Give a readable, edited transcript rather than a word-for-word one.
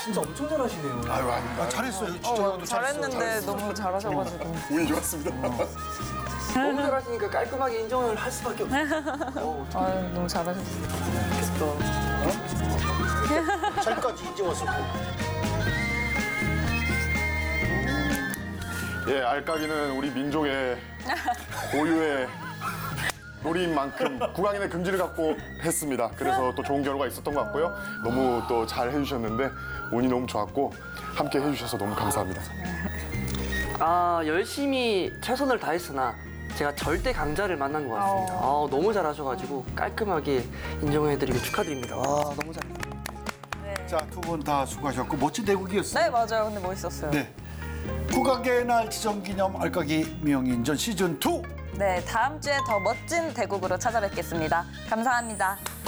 진짜 엄청 잘하시네요. 아유, 아닙니다. 잘했어요. 진짜 잘했는데 너무 잘하셔가지고. 운이 좋았습니다. 너무 잘하시니까 깔끔하게 인정을 할 수밖에 없어요. 너무 잘하셨어요. 잘까지 이제 왔었고. 예, 알까기는 우리 민족의 고유의 놀이인 만큼 국악인의 긍지를 갖고 했습니다. 그래서 또 좋은 결과가 있었던 것 같고요. 너무 또 잘 해주셨는데 운이 너무 좋았고 함께 해주셔서 너무 감사합니다. 열심히 최선을 다했으나 제가 절대 강자를 만난 것 같습니다. 너무 잘하셔가지고 깔끔하게 인정해드리고 축하드립니다. 너무 잘했어요. 자, 두 분 다 수고하셨고 멋진 대국이었어요. 네, 맞아요. 근데 멋있었어요. 네. 국악의 날 지정기념 알까기 명인전 시즌 2. 네, 다음 주에 더 멋진 대국으로 찾아뵙겠습니다. 감사합니다.